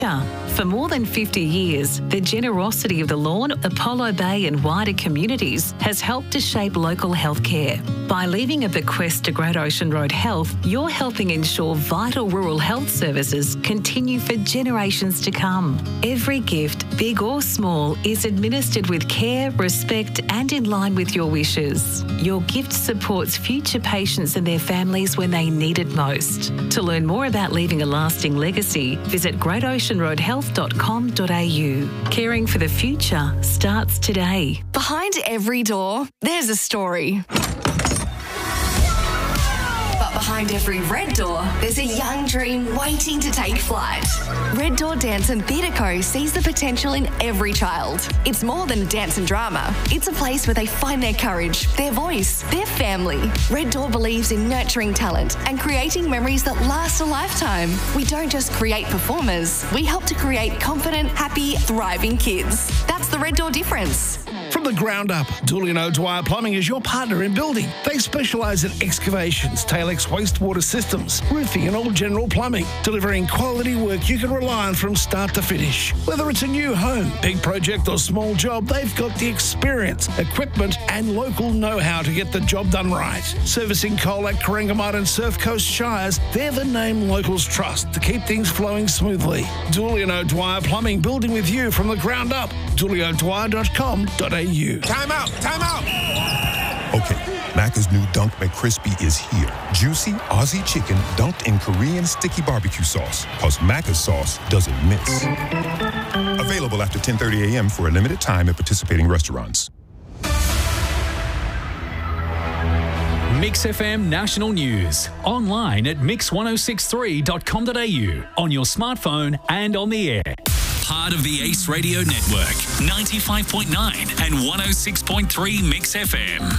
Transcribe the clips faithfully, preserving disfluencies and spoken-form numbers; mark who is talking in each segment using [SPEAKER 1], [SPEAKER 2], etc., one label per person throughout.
[SPEAKER 1] For more than fifty years, the generosity of the Lawn, Apollo Bay and wider communities has helped to shape local healthcare. By leaving a bequest to Great Ocean Road Health, you're helping ensure vital rural health services continue for generations to come. Every gift, big or small, is administered with care, respect and in line with your wishes. Your gift supports future patients and their families when they need it most. To learn more about leaving a lasting legacy, visit great ocean road health dot com dot a u. Caring for the future starts today.
[SPEAKER 2] Behind every door, there's a story. But behind every red door, there's a young dream waiting to take flight. Red Door Dance and Theatre Co sees the potential in every child. It's more than dance and drama. It's a place where they find their courage, their voice, their family. Red Door believes in nurturing talent and creating memories that last a lifetime. We don't just create performers, we help to create confident, happy, thriving kids. That's the Red Door difference.
[SPEAKER 3] From the ground up, Dooley and O'Dwyer Plumbing is your partner in building. They specialise in excavations, Tail-X wastewater systems, roofing and all general plumbing, delivering quality work you can rely on from start to finish. Whether it's a new home, big project or small job, they've got the experience, equipment and local know-how to get the job done right. Servicing Colac, Corangamite and Surf Coast Shires, they're the name locals trust to keep things flowing smoothly. Dooley and O'Dwyer Plumbing, building with you from the ground up. dooley o'dwyer dot com dot a u.
[SPEAKER 4] Time out! Time out! Okay, Macca's new Dunk McCrispy is here. Juicy Aussie chicken dunked in Korean sticky barbecue sauce. Because Macca's sauce doesn't miss. Available after ten thirty a.m. for a limited time at participating restaurants.
[SPEAKER 5] Mix F M National News. Online at mix ten sixty-three dot com dot a u. On your smartphone and on the air. Part of the Ace Radio Network, ninety-five point nine and one oh six point three Mix F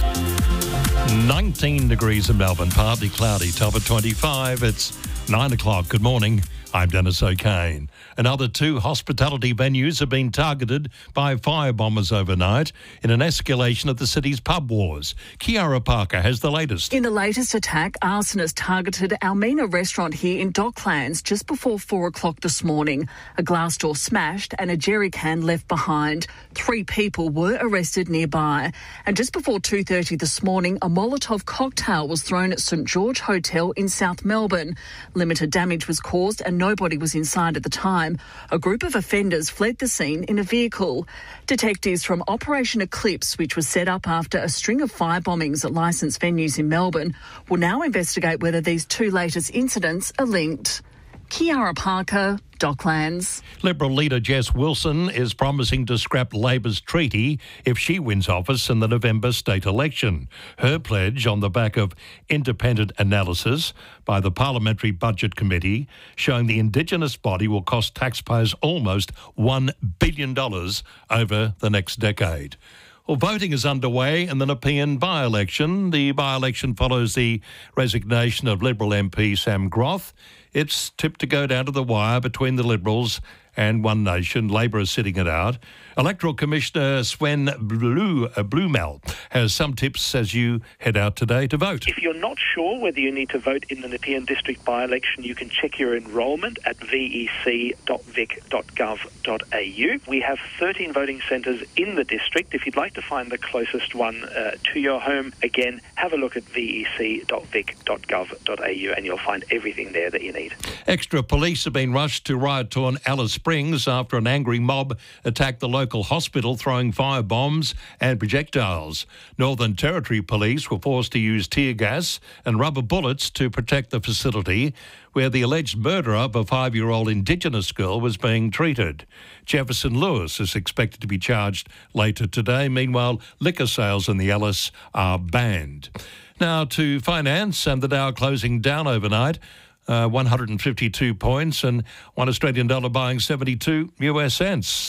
[SPEAKER 5] M.
[SPEAKER 6] nineteen degrees in Melbourne, partly cloudy, top of twenty-five. It's nine o'clock. Good morning. I'm Dennis O'Kane. Another two hospitality venues have been targeted by firebombers overnight in an escalation of the city's pub wars. Kiara Parker has the latest.
[SPEAKER 7] In the latest attack, arsonists targeted Almina restaurant here in Docklands just before four o'clock this morning. A glass door smashed and a jerry can left behind. Three people were arrested nearby. And just before two thirty this morning, a Molotov cocktail was thrown at St George Hotel in South Melbourne. Limited damage was caused and nobody was inside at the time. A group of offenders fled the scene in a vehicle. Detectives from Operation Eclipse, which was set up after a string of fire bombings at licensed venues in Melbourne, will now investigate whether these two latest incidents are linked. Kiara Parker, Docklands.
[SPEAKER 6] Liberal leader Jess Wilson is promising to scrap Labor's treaty if she wins office in the November state election. Her pledge on the back of independent analysis by the Parliamentary Budget Committee showing the Indigenous body will cost taxpayers almost one billion dollars over the next decade. Well, voting is underway in the Nepean by-election. The by-election follows the resignation of Liberal M P Sam Groth. It's tipped to go down to the wire between the Liberals and One Nation. Labor is sitting it out. Electoral Commissioner Sven Blue, uh, Blumel has some tips as you head out today to vote.
[SPEAKER 8] If you're not sure whether you need to vote in the Nepean District by-election, you can check your enrolment at v e c dot vic dot gov dot a u. We have thirteen voting centres in the district. If you'd like to find the closest one uh, to your home, again, have a look at v e c dot vic dot gov dot a u and you'll find everything there that you need.
[SPEAKER 6] Extra police have been rushed to riot-torn Alice Springs after an angry mob attacked the local hospital, throwing fire bombs and projectiles. Northern Territory police were forced to use tear gas and rubber bullets to protect the facility where the alleged murderer of a five-year-old Indigenous girl was being treated. Jefferson Lewis is expected to be charged later today. Meanwhile, liquor sales in the Alice are banned. Now to finance, and the Dow closing down overnight. Uh, one hundred fifty-two points and one Australian dollar buying seventy-two U S cents.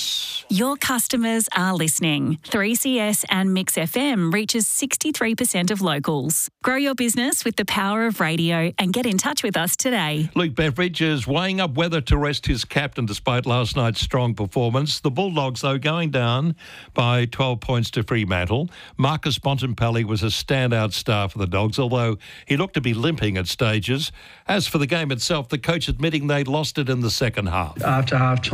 [SPEAKER 9] Your customers are listening. three C S and Mix F M reaches sixty-three percent of locals. Grow your business with the power of radio and get in touch with us today.
[SPEAKER 6] Luke Beveridge is weighing up whether to rest his captain despite last night's strong performance. The Bulldogs, though, going down by twelve points to Fremantle. Marcus Bontempelli was a standout star for the Dogs, although he looked to be limping at stages. As for the game itself, the coach admitting they lost it in the second half.
[SPEAKER 10] After half time,